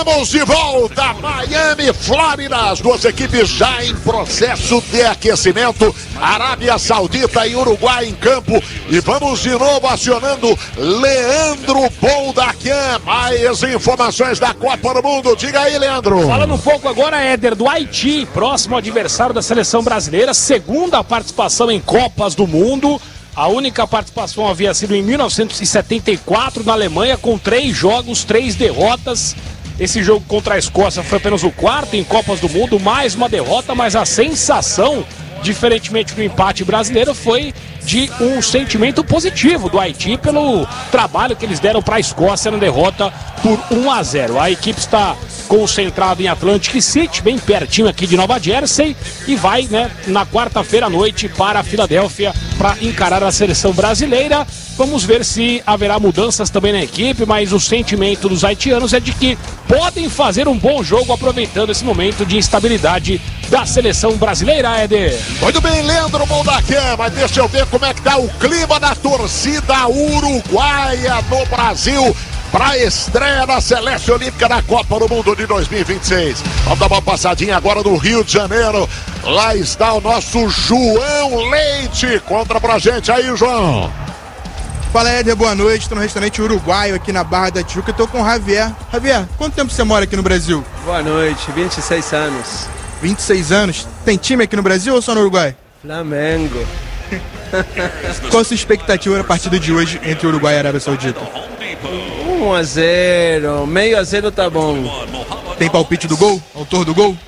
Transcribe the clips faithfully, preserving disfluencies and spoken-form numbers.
Estamos de volta, Miami, Flórida, as duas equipes já em processo de aquecimento, Arábia Saudita e Uruguai em campo, e vamos de novo acionando Leandro Boldaquian, mais informações da Copa do Mundo, diga aí, Leandro. Falando um pouco agora, Éder, do Haiti, próximo adversário da seleção brasileira, segunda participação em Copas do Mundo. A única participação havia sido em mil novecentos e setenta e quatro na Alemanha, com três jogos, três derrotas. Esse jogo contra a Escócia foi apenas o quarto em Copas do Mundo, mais uma derrota, mas a sensação, diferentemente do empate brasileiro, foi de um sentimento positivo do Haiti pelo trabalho que eles deram para a Escócia na derrota por um a zero. A equipe está concentrada em Atlantic City, bem pertinho aqui de Nova Jersey, e vai, né, na quarta-feira à noite para a Filadélfia para encarar a seleção brasileira. Vamos ver se haverá mudanças também na equipe, mas o sentimento dos haitianos é de que podem fazer um bom jogo aproveitando esse momento de instabilidade da seleção brasileira, Éder. Muito bem, Leandro Boldaquian, mas deixa eu ver como é que tá o clima da torcida uruguaia no Brasil para a estreia da Celeste Olímpica da Copa do Mundo de dois mil e vinte e seis. Vamos dar uma passadinha agora no Rio de Janeiro. Lá está o nosso João Leite. Conta pra gente aí, João. Fala, Éder, boa noite. Estou no restaurante uruguaio aqui na Barra da Tijuca. Estou com o Javier. Javier, quanto tempo você mora aqui no Brasil? Boa noite, vinte e seis anos. vinte e seis anos? Tem time aqui no Brasil ou só no Uruguai? Flamengo. Qual a sua expectativa na partida de hoje entre Uruguai e Arábia Saudita? um a zero, meio a zero tá bom. Tem palpite do gol? Autor do gol?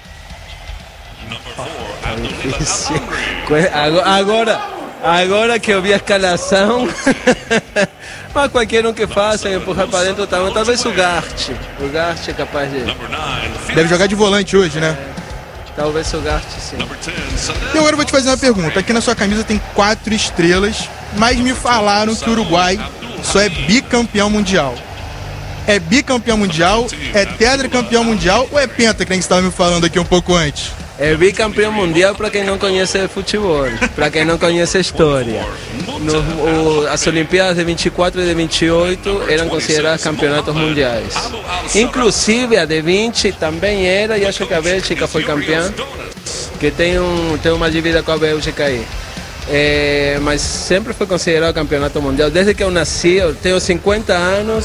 Agora, agora que eu vi a escalação, mas qualquer um que faça empurrar para dentro tá bom. Talvez o Gart. O Gart é capaz de... Deve jogar de volante hoje, né? Talvez o Gart, sim. E agora eu vou te fazer uma pergunta. Aqui na sua camisa tem quatro estrelas, mas me falaram que o Uruguai só é bicampeão mundial. É bicampeão mundial, é tetracampeão mundial ou é penta, que nem você estava me falando aqui um pouco antes? É bicampeão mundial para quem não conhece futebol, para quem não conhece a história. No, o, as Olimpíadas de vinte e quatro e de vinte e oito eram consideradas campeonatos mundiais. Inclusive a de vinte também era, e acho que a Bélgica foi campeã, que tem, um, tem uma dívida com a Bélgica aí. É, mas sempre foi considerado campeonato mundial. Desde que eu nasci, eu tenho cinquenta anos.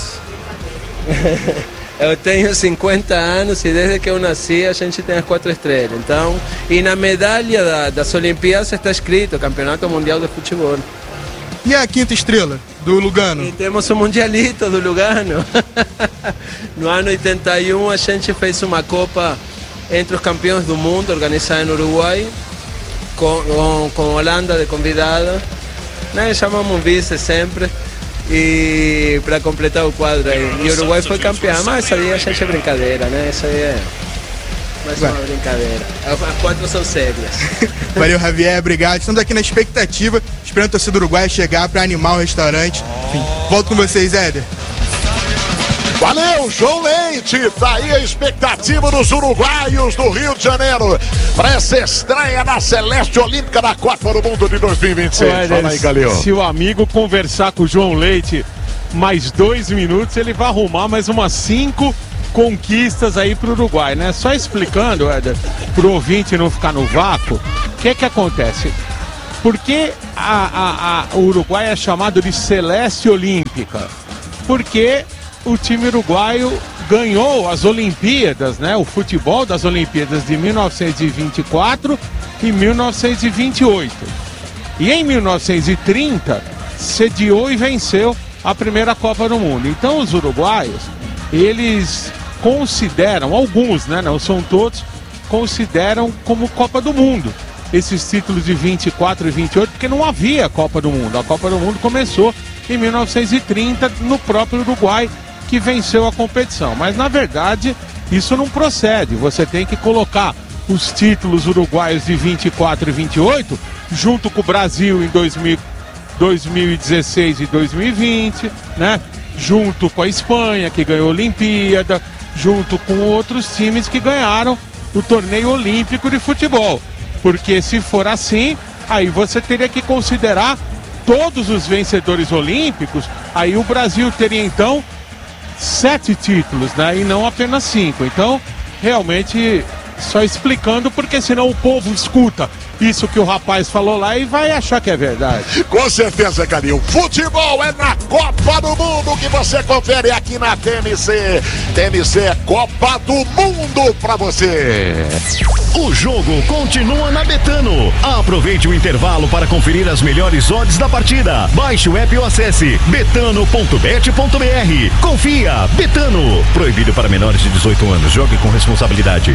Eu tenho cinquenta anos e desde que eu nasci a gente tem as quatro estrelas. Então, e na medalha da, das Olimpíadas está escrito Campeonato Mundial de Futebol. E a quinta estrela do Lugano? E temos o Mundialito do Lugano. No ano oitenta e um a gente fez uma Copa entre os campeões do mundo organizada no Uruguai, com, com, com Holanda de convidada. Nós chamamos um vice sempre. E para completar o quadro aí, e o Uruguai foi campeão, mas essa aí a gente é brincadeira, né? Essa aí é mais uma brincadeira. As quatro são sérias. Valeu, Javier, obrigado. Estamos aqui na expectativa, esperando a torcida do Uruguai chegar para animar o restaurante. Enfim, volto com vocês, Éder. Valeu, João Leite, tá aí a expectativa dos uruguaios do Rio de Janeiro para essa estreia na Celeste Olímpica da Copa do Mundo de dois mil e vinte e seis. Ué, Fala aí, Galil. Se o amigo conversar com o João Leite mais dois minutos, ele vai arrumar mais umas cinco conquistas aí pro Uruguai, né? Só explicando, Éder, pro ouvinte não ficar no vácuo, o que é que acontece? Por que a, a, a, o Uruguai é chamado de Celeste Olímpica? Porque o time uruguaio ganhou as Olimpíadas, né? O futebol das Olimpíadas de mil novecentos e vinte e quatro e mil novecentos e vinte e oito. E em mil novecentos e trinta, sediou e venceu a primeira Copa do Mundo. Então os uruguaios, eles consideram, alguns, né? Não são todos, consideram como Copa do Mundo esses títulos de vinte e quatro e vinte e oito, porque não havia Copa do Mundo. A Copa do Mundo começou em mil novecentos e trinta no próprio Uruguai, que venceu a competição. Mas na verdade isso não procede. Você tem que colocar os títulos uruguaios de vinte e quatro e vinte e oito junto com o Brasil em dois mil, dois mil e dezesseis e dois mil e vinte, né? Junto com a Espanha, que ganhou a Olimpíada, junto com outros times que ganharam o torneio olímpico de futebol. Porque se for assim, aí você teria que considerar todos os vencedores olímpicos. Aí o Brasil teria então sete títulos, né? E não apenas cinco. Então, realmente, só explicando, porque senão o povo escuta isso que o rapaz falou lá e vai achar que é verdade. Com certeza, Calil. Futebol é na Copa do Mundo que você confere aqui na T M C. T M C é Copa do Mundo pra você. O jogo continua na Betano. Aproveite o intervalo para conferir as melhores odds da partida. Baixe o app ou acesse betano ponto bet ponto br. Confia, Betano. Proibido para menores de dezoito anos. Jogue com responsabilidade.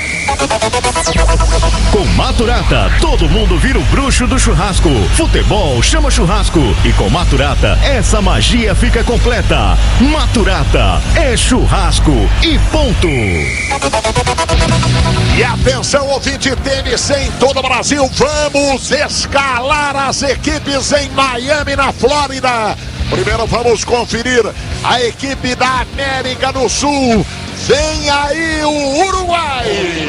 Com Maturata, todo mundo vira o bruxo do churrasco. Futebol chama churrasco. E com Maturata, essa magia fica completa. Maturata é churrasco e ponto. E atenção, ouvinte T M C em todo o Brasil. Vamos escalar as equipes em Miami, na Flórida. Primeiro vamos conferir a equipe da América do Sul. Vem aí o Uruguai.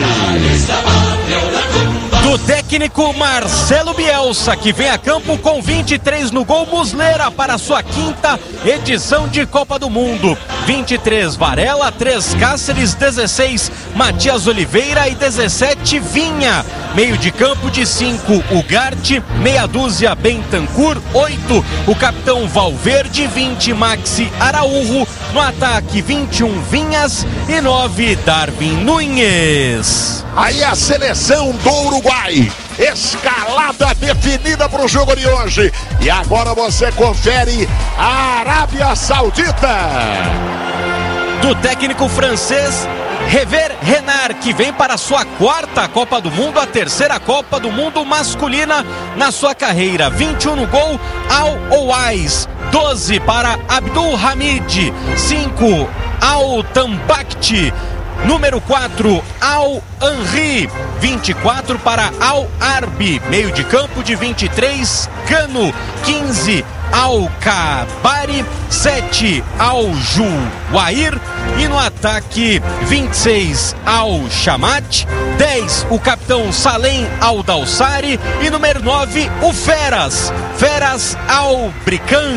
Do técnico Marcelo Bielsa, que vem a campo com vinte e três no gol. Muslera para sua quinta edição de Copa do Mundo. vinte e três Varela, três Cáceres, dezesseis Matias Oliveira e dezessete Vinha. Meio de campo de cinco Ugarte, meia dúzia Bentancur, oito o capitão Valverde, vinte Maxi Araújo. No ataque vinte e um Vinhas e nove Darwin Núñez. Aí a seleção do Uruguai, escalada definida para o jogo de hoje. E agora você confere a Arábia Saudita. Do técnico francês Hervé Renard, que vem para a sua quarta Copa do Mundo, a terceira Copa do Mundo masculina na sua carreira. vinte e um no gol, Al-Owais. doze para Abdul Hamid, cinco Al-Tambakti. Número quatro, Al-Anri, vinte e quatro para Al-Arbi. Meio de campo de vinte e três, Cano, quinze, Al-Kabari, sete, Al-Juwair. E no ataque, vinte e seis, Al-Shamat, dez, o capitão Salem Al-Dawsari. E número nove, o Feras, Feras Al-Brikan.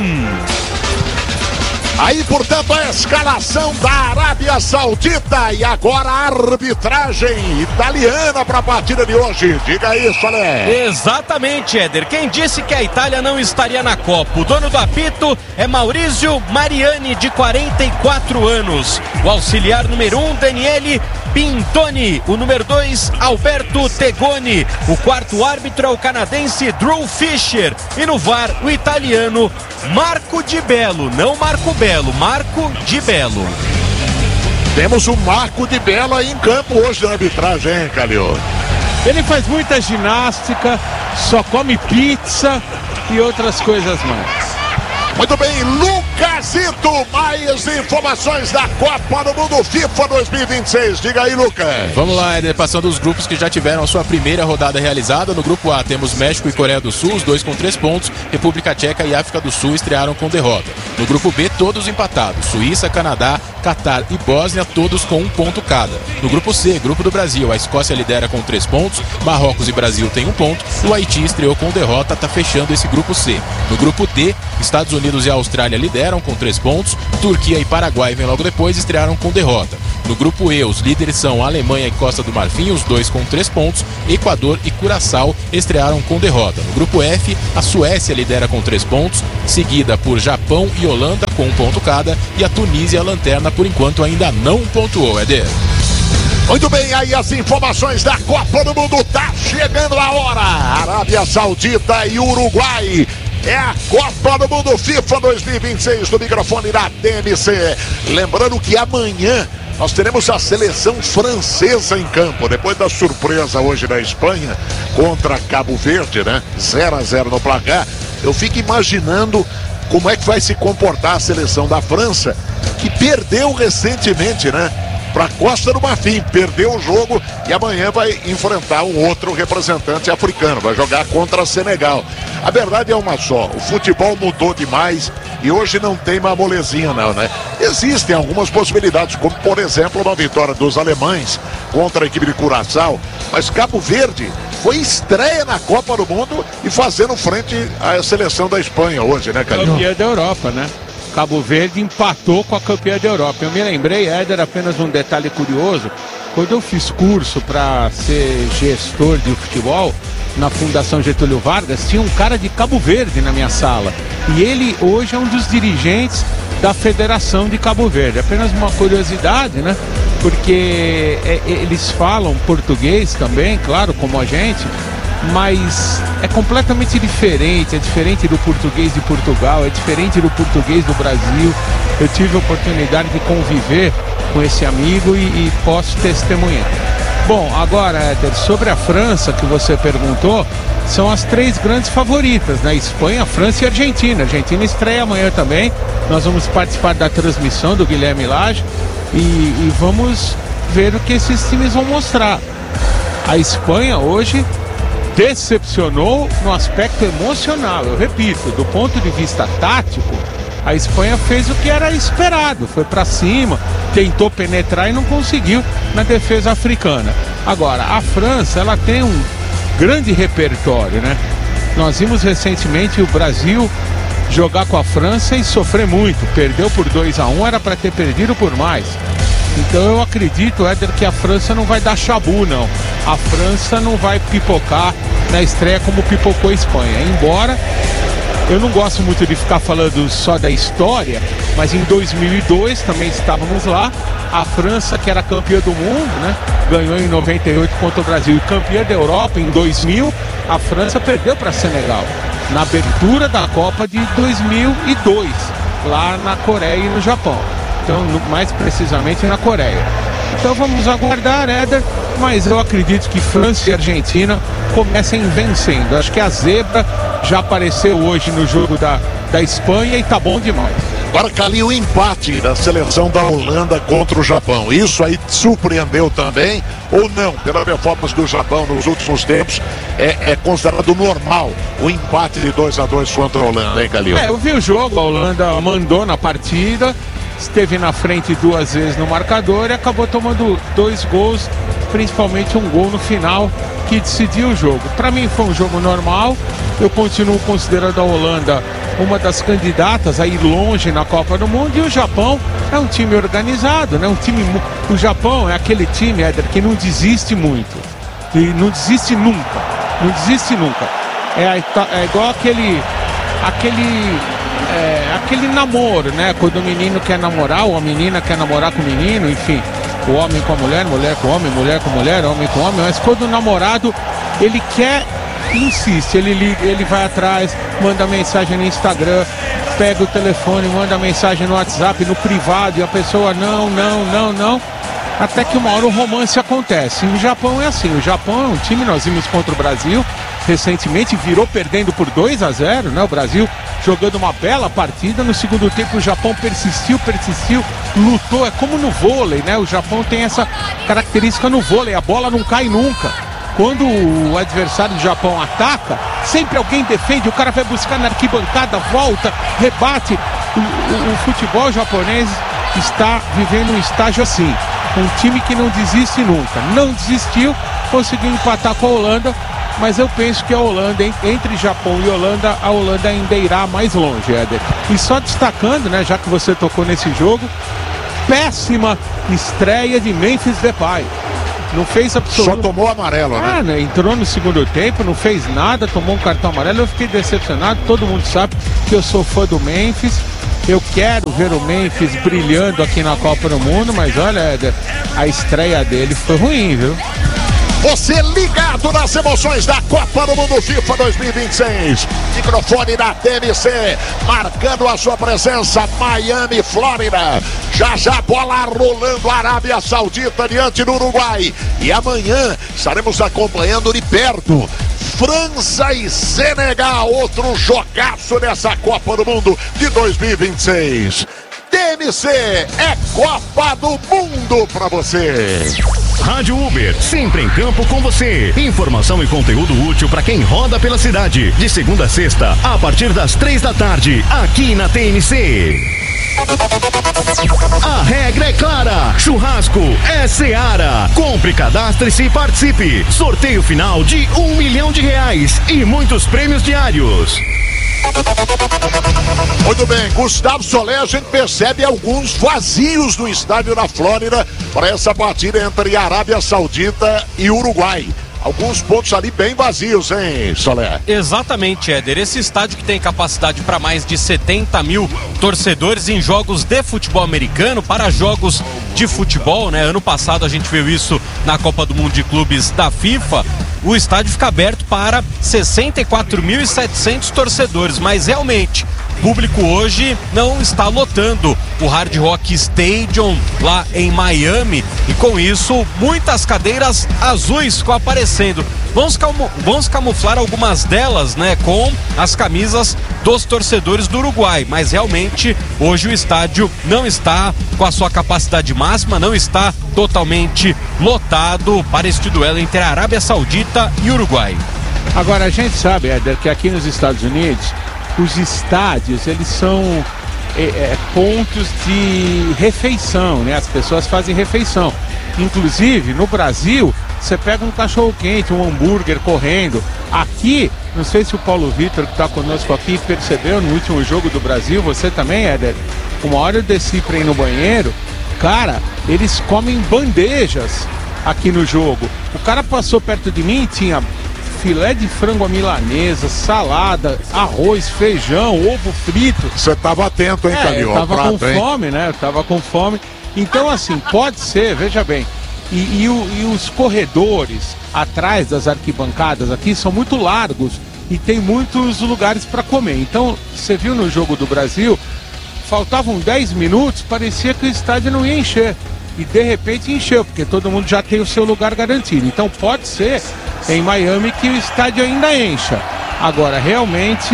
Aí, portanto, a escalação da Arábia Saudita. E agora a arbitragem italiana para a partida de hoje. Diga isso, Ale. Exatamente, Éder. Quem disse que a Itália não estaria na Copa? O dono do apito é Maurizio Mariani, de quarenta e quatro anos. O auxiliar número um, Daniele Pintoni. O número dois, Alberto Tegoni. O quarto árbitro é o canadense Drew Fischer. E no V A R, o italiano Marco Di Bello. Não Marco Belo, Marco Di Bello. Temos o Marco Di Bello aí em campo hoje na arbitragem, hein, Calil? Ele faz muita ginástica, só come pizza e outras coisas mais. Muito bem, Lucasito, mais informações da Copa do Mundo FIFA dois mil e vinte e seis. Diga aí, Lucas. Vamos lá, Éder, passando os grupos que já tiveram a sua primeira rodada realizada. No grupo A temos México e Coreia do Sul, os dois com três pontos. República Tcheca e África do Sul estrearam com derrota. No grupo B, todos empatados. Suíça, Canadá, Catar e Bósnia, todos com um ponto cada. No grupo C, grupo do Brasil, a Escócia lidera com três pontos, Marrocos e Brasil têm um ponto. O Haiti estreou com derrota, está fechando esse grupo C. No grupo D, Estados Unidos e a Austrália lideram com três pontos, Turquia e Paraguai vêm logo depois, estrearam com derrota. No grupo E, os líderes são Alemanha e Costa do Marfim, os dois com três pontos, Equador e Curaçao estrearam com derrota. No grupo F, a Suécia lidera com três pontos, seguida por Japão e Holanda com um ponto cada, e a Tunísia, a lanterna, por enquanto ainda não pontuou, Éder. Muito bem, aí as informações da Copa do Mundo, tá chegando a hora. Arábia Saudita e Uruguai. É a Copa do Mundo FIFA dois mil e vinte e seis do microfone da T M C. Lembrando que amanhã nós teremos a seleção francesa em campo, depois da surpresa hoje da Espanha contra Cabo Verde, né? zero a zero no placar. Eu fico imaginando como é que vai se comportar a seleção da França, que perdeu recentemente, né? Para Costa do Marfim, perdeu o jogo e amanhã vai enfrentar um outro representante africano, vai jogar contra Senegal. A verdade é uma só, o futebol mudou demais e hoje não tem uma molezinha não, né? Existem algumas possibilidades, como por exemplo uma vitória dos alemães contra a equipe de Curaçao, mas Cabo Verde foi estreia na Copa do Mundo e fazendo frente à seleção da Espanha hoje, né, Calil? Campeã da Europa, né? Cabo Verde empatou com a campeã da Europa. Eu me lembrei, Éder, apenas um detalhe curioso. Quando eu fiz curso para ser gestor de futebol na Fundação Getúlio Vargas, tinha um cara de Cabo Verde na minha sala. E ele hoje é um dos dirigentes da Federação de Cabo Verde. Apenas uma curiosidade, né? Porque é, eles falam português também, claro, como a gente, mas é completamente diferente, é diferente do português de Portugal, é diferente do português do Brasil. Eu tive a oportunidade de conviver com esse amigo e, e posso testemunhar. Bom, agora, Éder, sobre a França, que você perguntou, são as três grandes favoritas, né? Espanha, França e Argentina. A Argentina estreia amanhã também. Nós vamos participar da transmissão do Guilherme Lage e, e vamos ver o que esses times vão mostrar. A Espanha hoje decepcionou no aspecto emocional. Eu repito, do ponto de vista tático, a Espanha fez o que era esperado, foi para cima, tentou penetrar e não conseguiu na defesa africana. Agora, a França, ela tem um grande repertório, né? Nós vimos recentemente o Brasil jogar com a França e sofrer muito, perdeu por dois a um, era para ter perdido por mais. Então eu acredito, Éder, que a França não vai dar chabu, não. A França não vai pipocar na estreia como pipocou a Espanha, embora eu não gosto muito de ficar falando só da história, mas em dois mil e dois também estávamos lá. A França, que era campeã do mundo, né, ganhou em noventa e oito contra o Brasil. E campeã da Europa em dois mil, a França perdeu para Senegal na abertura da Copa de dois mil e dois, lá na Coreia e no Japão. Então, mais precisamente na Coreia. Então vamos aguardar, Éder, mas eu acredito que França e Argentina comecem vencendo. Acho que a zebra já apareceu hoje no jogo da, da Espanha e tá bom demais. Agora, Calil, o empate da seleção da Holanda contra o Japão. Isso aí te surpreendeu também ou não? Pela performance do Japão nos últimos tempos, é, é considerado normal o empate de dois a dois contra a Holanda, hein, Calil? É, eu vi o jogo, a Holanda mandou na partida, esteve na frente duas vezes no marcador e acabou tomando dois gols, principalmente um gol no final que decidiu o jogo. Para mim foi um jogo normal. Eu continuo considerando a Holanda uma das candidatas a ir longe na Copa do Mundo, e o Japão é um time organizado, né? Um time, o Japão é aquele time, Éder, que não desiste muito, e não desiste nunca, não desiste nunca. É, é igual aquele, aquele, é, aquele namoro, né? Quando o menino quer namorar, ou a menina quer namorar com o menino, enfim, o homem com a mulher, mulher com o homem, mulher com a mulher, homem com o homem, mas quando o namorado, ele quer, insiste, ele liga, ele vai atrás, manda mensagem no Instagram, pega o telefone, manda mensagem no WhatsApp, no privado, e a pessoa não, não, não, não, até que uma hora o romance acontece. E o Japão é assim, o Japão é um time, nós vimos contra o Brasil recentemente, virou perdendo por dois a zero, né? O Brasil jogando uma bela partida, no segundo tempo o Japão persistiu, persistiu, lutou, é como no vôlei, né? O Japão tem essa característica no vôlei, a bola não cai nunca. Quando o adversário do Japão ataca, sempre alguém defende, o cara vai buscar na arquibancada, volta, rebate. O, o, o futebol japonês está vivendo um estágio assim, um time que não desiste nunca. Não desistiu, conseguiu empatar com a Holanda, mas eu penso que a Holanda, entre Japão e Holanda, a Holanda ainda irá mais longe, Éder. E só destacando, né, já que você tocou nesse jogo, péssima estreia de Memphis Depay. Não fez absolutamente... Só tomou amarelo, né? Ah, né? Entrou no segundo tempo, não fez nada, tomou um cartão amarelo. Eu fiquei decepcionado, todo mundo sabe que eu sou fã do Memphis. Eu quero ver o Memphis brilhando aqui na Copa do Mundo, mas olha, Éder, a estreia dele foi ruim, viu? Você ligado nas emoções da Copa do Mundo FIFA dois mil e vinte e seis. Microfone da T M C, marcando a sua presença, Miami, Flórida. Já já bola rolando, Arábia Saudita diante do Uruguai. E amanhã estaremos acompanhando de perto França e Senegal, outro jogaço nessa Copa do Mundo de dois mil e vinte e seis. T M C é Copa do Mundo pra você. Rádio Uber, sempre em campo com você. Informação e conteúdo útil para quem roda pela cidade. De segunda a sexta, a partir das três da tarde, aqui na T M C. A regra é clara, churrasco é Seara. Compre, cadastre-se e participe. Sorteio final de um milhão de reais e muitos prêmios diários. Muito bem, Gustavo Solé, a gente percebe alguns vazios no estádio da Flórida para essa partida entre Arábia Saudita e Uruguai. Alguns pontos ali bem vazios, hein, Solé? Exatamente, Éder. Esse estádio que tem capacidade para mais de setenta mil torcedores em jogos de futebol americano, para jogos de futebol, né? Ano passado a gente viu isso na Copa do Mundo de Clubes da FIFA. O estádio fica aberto para sessenta e quatro mil e setecentos torcedores, mas realmente o público hoje não está lotando o Hard Rock Stadium lá em Miami, e com isso muitas cadeiras azuis ficam aparecendo. Vamos, camu vamos camuflar algumas delas, né, com as camisas dos torcedores do Uruguai, mas realmente hoje o estádio não está com a sua capacidade máxima, não está totalmente lotado para este duelo entre a Arábia Saudita e Uruguai. Agora, a gente sabe, Éder, que aqui nos Estados Unidos os estádios, eles são é, é, pontos de refeição, né? As pessoas fazem refeição. Inclusive, no Brasil, você pega um cachorro-quente, um hambúrguer correndo. Aqui, não sei se o Paulo Vitor, que está conosco aqui, percebeu no último jogo do Brasil, você também, Éder, uma hora eu desci para ir no banheiro, cara, eles comem bandejas aqui no jogo. O cara passou perto de mim e tinha filé de frango à milanesa, salada, arroz, feijão, ovo frito. Você tava atento, hein, é, Calil? Eu tava prato, com hein? fome, né? Eu tava com fome. Então, assim, pode ser, veja bem. E, e, o, e os corredores atrás das arquibancadas aqui são muito largos e tem muitos lugares para comer. Então, você viu no jogo do Brasil, faltavam dez minutos, parecia que o estádio não ia encher. E de repente encheu, porque todo mundo já tem o seu lugar garantido. Então pode ser em Miami que o estádio ainda encha. Agora, realmente,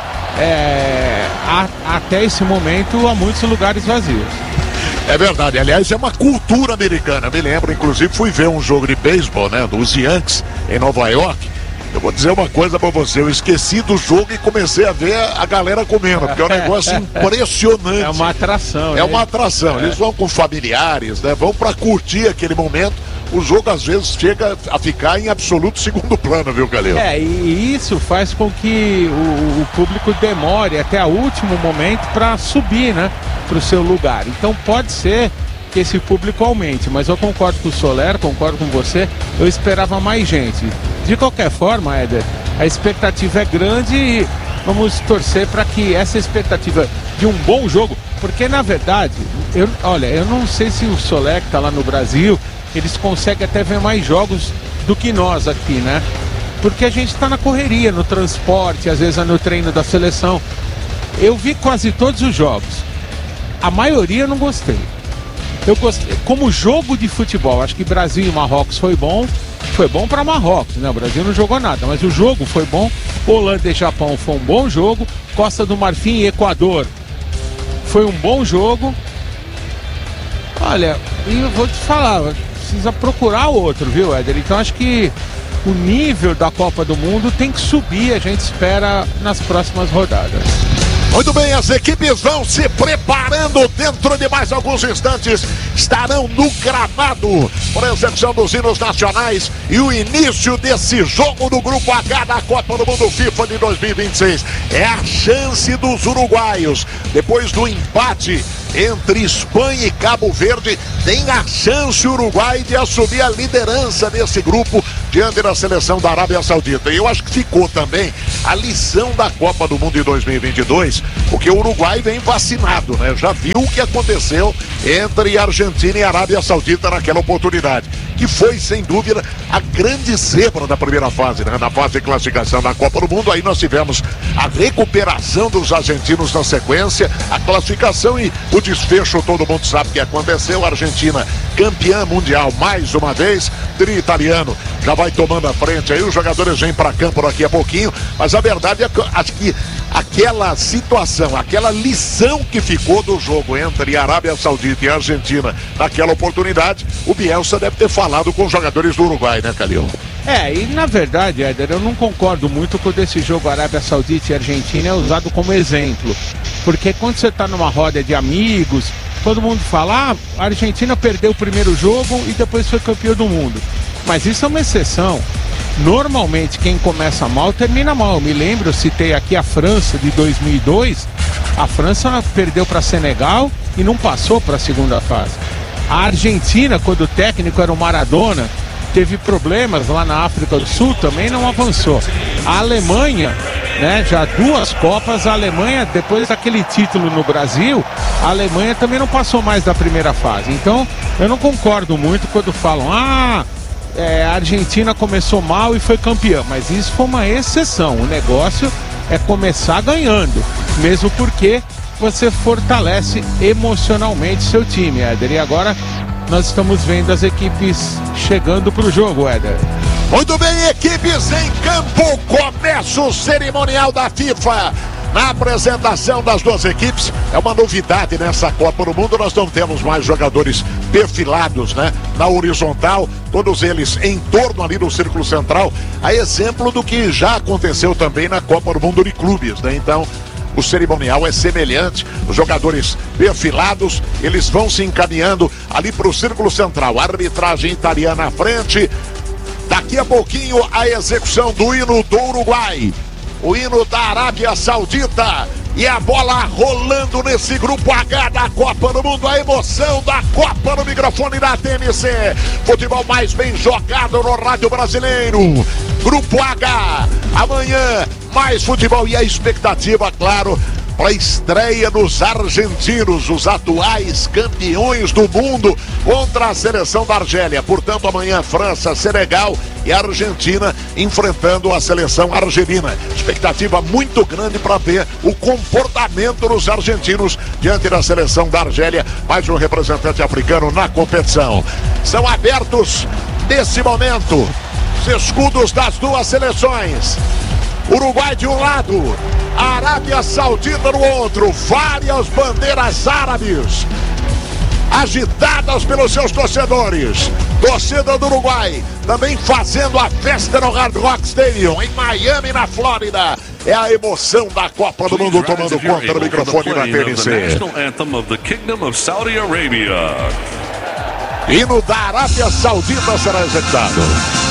é, a, até esse momento, há muitos lugares vazios. É verdade, aliás, é uma cultura americana. Me lembro, inclusive, fui ver um jogo de beisebol, né, dos Yankees em Nova York. Eu vou dizer uma coisa pra você, eu esqueci do jogo e comecei a ver a galera comendo, porque é um negócio impressionante. É uma atração. É né? uma atração, eles vão com familiares, né? Vão pra curtir aquele momento. O jogo às vezes chega a ficar em absoluto segundo plano, viu, Calil? É, e isso faz com que o, o público demore até o último momento para subir, né, pro seu lugar. Então pode ser que esse público aumente, mas eu concordo com o Soler, concordo com você, eu esperava mais gente. De qualquer forma, Éder, a expectativa é grande e vamos torcer para que essa expectativa de um bom jogo, porque na verdade, eu, olha, eu não sei se o Soler que está lá no Brasil, eles conseguem até ver mais jogos do que nós aqui, né? Porque a gente está na correria, no transporte, às vezes é no treino da seleção. Eu vi quase todos os jogos. A maioria eu não gostei. Eu gostei, como jogo de futebol, acho que Brasil e Marrocos foi bom, foi bom para Marrocos, né? O Brasil não jogou nada, mas o jogo foi bom. Holanda e Japão foi um bom jogo. Costa do Marfim e Equador foi um bom jogo. Olha, e eu vou te falar, precisa procurar outro, viu, Éder? Então acho que o nível da Copa do Mundo tem que subir, a gente espera nas próximas rodadas. Muito bem, as equipes vão se preparando. Dentro de mais alguns instantes estarão no gramado por execução dos hinos nacionais e o início desse jogo do Grupo H da Copa do Mundo FIFA de dois mil e vinte e seis. É a chance dos uruguaios, depois do empate entre Espanha e Cabo Verde, tem a chance o Uruguai de assumir a liderança desse grupo diante da seleção da Arábia Saudita. E eu acho que ficou também a lição da Copa do Mundo de dois mil e vinte e dois, porque o Uruguai vem vacinado, né? Já viu o que aconteceu entre Argentina e Arábia Saudita naquela oportunidade, que foi, sem dúvida, a grande zebra da primeira fase, né? Na fase de classificação da Copa do Mundo. Aí nós tivemos a recuperação dos argentinos na sequência, a classificação e o desfecho, todo mundo sabe o que aconteceu. A Argentina campeã mundial mais uma vez, tri italiano já vai tomando a frente aí, os jogadores vêm para campo daqui a pouquinho, mas a verdade é que acho que aquela situação, aquela lição que ficou do jogo entre a Arábia Saudita e a Argentina naquela oportunidade, o Bielsa deve ter falado com os jogadores do Uruguai, né, Calil? É, e na verdade, Éder, eu não concordo muito quando esse jogo Arábia Saudita e Argentina é usado como exemplo, porque quando você está numa roda de amigos, todo mundo fala, ah, a Argentina perdeu o primeiro jogo e depois foi campeão do mundo. Mas isso é uma exceção. normalmente quem começa mal termina mal. Eu me lembro, eu citei aqui a França de dois mil e dois, a França perdeu para Senegal e não passou para a segunda fase. A Argentina, quando o técnico era o Maradona, teve problemas lá na África do Sul, também não avançou. A Alemanha, né, já duas Copas, a Alemanha, depois daquele título no Brasil, a Alemanha também não passou mais da primeira fase. Então, eu não concordo muito quando falam, ah, é, a Argentina começou mal e foi campeã, mas isso foi uma exceção. O negócio é começar ganhando, mesmo porque você fortalece emocionalmente seu time, Éder. E agora nós estamos vendo as equipes chegando para o jogo, Éder. Muito bem, equipes em campo. Começa o cerimonial da FIFA. Na apresentação das duas equipes, é uma novidade nessa Copa do Mundo. Nós não temos mais jogadores perfilados, né? Na horizontal, todos eles em torno ali do círculo central, a exemplo do que já aconteceu também na Copa do Mundo de clubes, né? Então, o cerimonial é semelhante, os jogadores perfilados, eles vão se encaminhando ali para o círculo central. A arbitragem italiana à frente. Daqui a pouquinho a execução do hino do Uruguai, o hino da Arábia Saudita e a bola rolando nesse grupo H da Copa do Mundo. A emoção da Copa no microfone da T N C. Futebol mais bem jogado no rádio brasileiro. Grupo H, amanhã mais futebol e a expectativa, claro, para a estreia dos argentinos, os atuais campeões do mundo, contra a seleção da Argélia. Portanto, amanhã França, Senegal e Argentina enfrentando a seleção argelina. Expectativa muito grande para ver o comportamento dos argentinos diante da seleção da Argélia, mais um representante africano na competição. São abertos nesse momento os escudos das duas seleções. Uruguai de um lado, a Arábia Saudita no outro, várias bandeiras árabes agitadas pelos seus torcedores. Torcida do Uruguai também fazendo a festa no Hard Rock Stadium em Miami, na Flórida. É a emoção da Copa do Mundo tomando conta do microfone da T N C. Hino da Arábia Saudita será executado.